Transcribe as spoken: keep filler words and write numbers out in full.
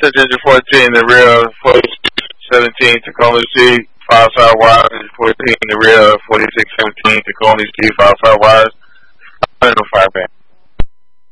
Search engine fourteen, the rear of forty-six seventeen, Tacoma C, five five wires, fourteen, the rear of forty-six seventeen, Tacoma C, five five wires, no fire band.